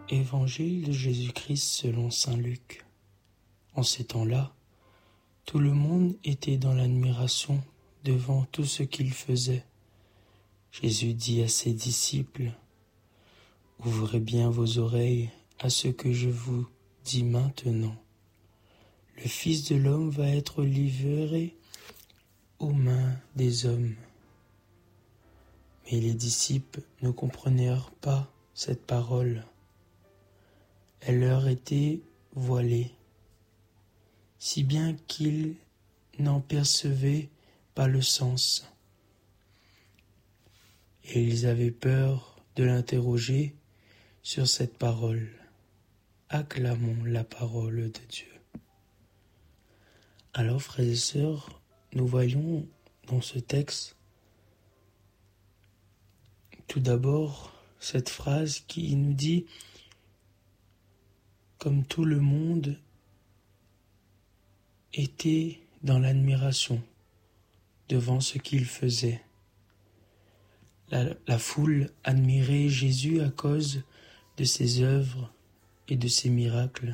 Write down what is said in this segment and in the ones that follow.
Évangile de Jésus-Christ selon saint Luc. En ces temps-là, tout le monde était dans l'admiration devant tout ce qu'il faisait. Jésus dit à ses disciples, « Ouvrez bien vos oreilles à ce que je vous dis maintenant. Le Fils de l'homme va être livré aux mains des hommes. » Mais les disciples ne comprenèrent pas cette parole. Elle leur était voilée, si bien qu'ils n'en percevaient pas le sens. Et ils avaient peur de l'interroger sur cette parole. Acclamons la parole de Dieu. Alors, frères et sœurs, nous voyons dans ce texte tout d'abord cette phrase qui nous dit « Comme tout le monde était dans l'admiration devant ce qu'il faisait. » La foule admirait Jésus à cause de ses œuvres et de ses miracles.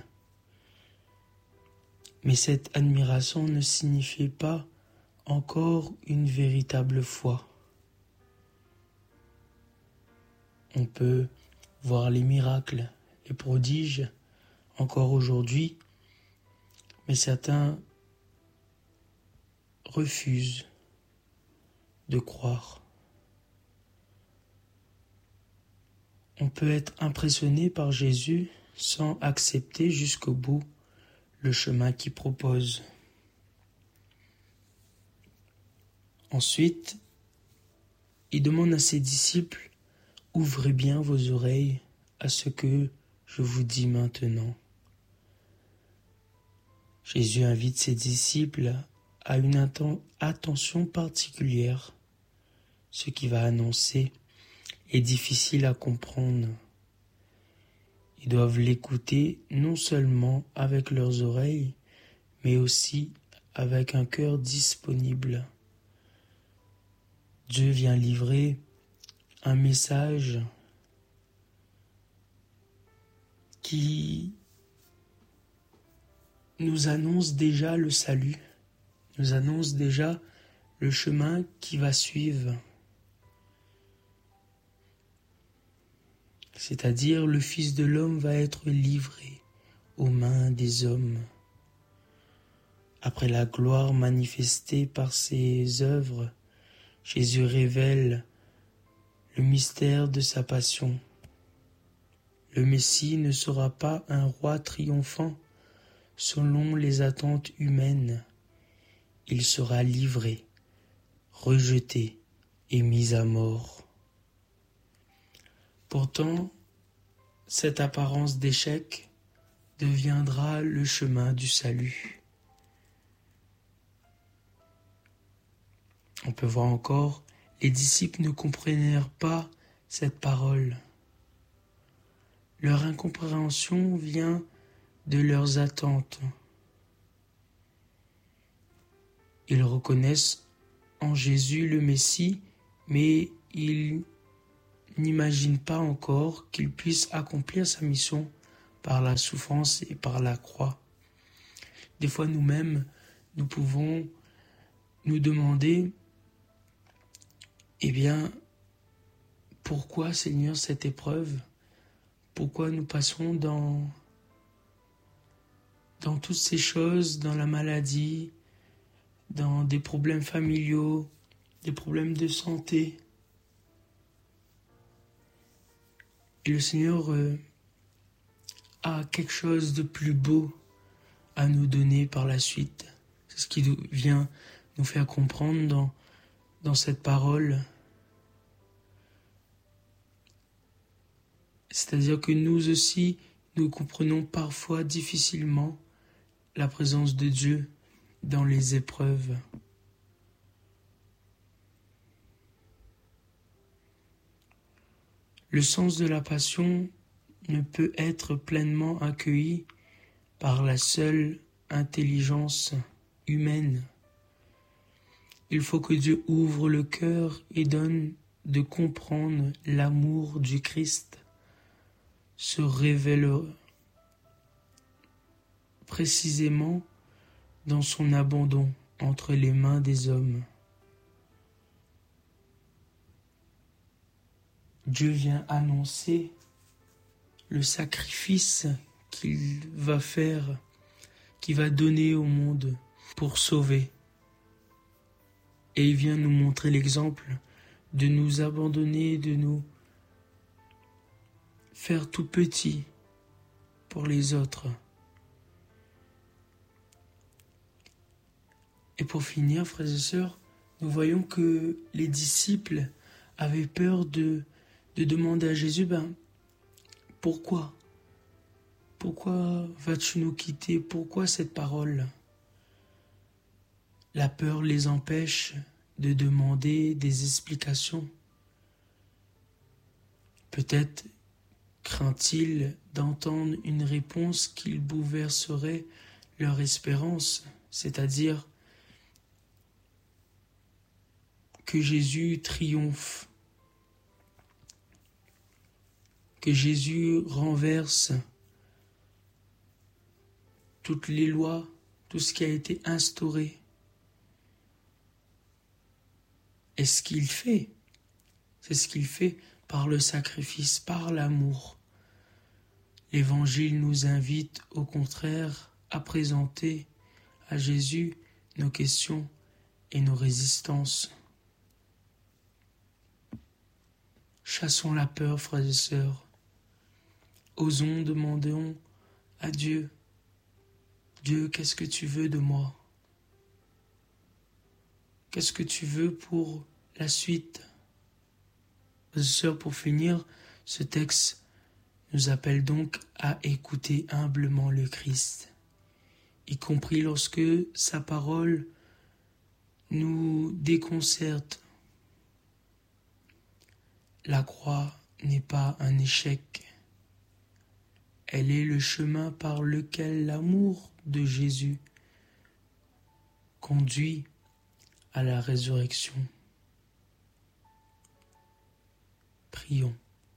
Mais cette admiration ne signifiait pas encore une véritable foi. On peut voir les miracles, les prodiges, encore aujourd'hui, mais certains refusent de croire. On peut être impressionné par Jésus sans accepter jusqu'au bout le chemin qu'il propose. Ensuite, il demande à ses disciples, « Ouvrez bien vos oreilles à ce que je vous dis maintenant. » Jésus invite ses disciples à une attention particulière. Ce qu'il va annoncer est difficile à comprendre. Ils doivent l'écouter non seulement avec leurs oreilles, mais aussi avec un cœur disponible. Dieu vient livrer un message qui nous annonce déjà le salut, nous annonce déjà le chemin qui va suivre. C'est-à-dire le Fils de l'homme va être livré aux mains des hommes. Après la gloire manifestée par ses œuvres, Jésus révèle le mystère de sa passion. Le Messie ne sera pas un roi triomphant selon les attentes humaines. Il sera livré, rejeté et mis à mort. Pourtant, cette apparence d'échec deviendra le chemin du salut. On peut voir encore, les disciples ne comprenèrent pas cette parole. Leur incompréhension vient de leurs attentes. Ils reconnaissent en Jésus le Messie, mais ils n'imaginent pas encore qu'il puisse accomplir sa mission par la souffrance et par la croix. Des fois nous-mêmes, nous pouvons nous demander, pourquoi Seigneur cette épreuve? Pourquoi nous passons dans toutes ces choses, dans la maladie, dans des problèmes familiaux, des problèmes de santé? Et le Seigneur a quelque chose de plus beau à nous donner par la suite. C'est ce qui vient nous faire comprendre dans cette parole. C'est-à-dire que nous aussi, nous comprenons parfois difficilement la présence de Dieu dans les épreuves. Le sens de la passion ne peut être pleinement accueilli par la seule intelligence humaine. Il faut que Dieu ouvre le cœur et donne de comprendre l'amour du Christ. se révèle précisément dans son abandon entre les mains des hommes. Dieu vient annoncer le sacrifice qu'il va faire, qu'il va donner au monde pour sauver. Et il vient nous montrer l'exemple de nous abandonner, de nous faire tout petit pour les autres. Et pour finir, frères et sœurs, nous voyons que les disciples avaient peur de demander à Jésus, pourquoi vas-tu nous quitter? Pourquoi cette parole? La peur les empêche de demander des explications. Peut-être craint-il d'entendre une réponse qui bouleverserait leur espérance, c'est-à-dire que Jésus triomphe, que Jésus renverse toutes les lois, tout ce qui a été instauré. Et ce qu'il fait, c'est ce qu'il fait par le sacrifice, par l'amour. L'Évangile nous invite au contraire à présenter à Jésus nos questions et nos résistances. Chassons la peur, frères et sœurs. Osons, demandons à Dieu, Dieu, qu'est-ce que tu veux de moi? Qu'est-ce que tu veux pour la suite? Frères et sœurs, pour finir, ce texte nous appelle donc à écouter humblement le Christ, y compris lorsque sa parole nous déconcerte. La croix n'est pas un échec. Elle est le chemin par lequel l'amour de Jésus conduit à la résurrection. Prions.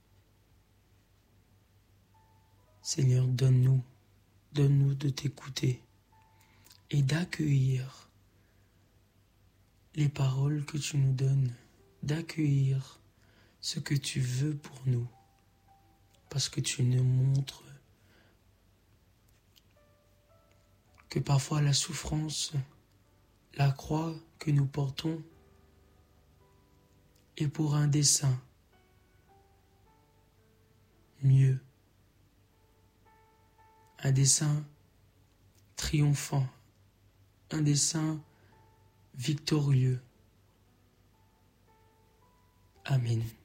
Seigneur, donne-nous de t'écouter et d'accueillir les paroles que tu nous donnes, d'accueillir ce que tu veux pour nous, parce que tu nous montres que parfois la souffrance, la croix que nous portons est pour un dessein mieux, un dessein triomphant, un dessein victorieux. Amen.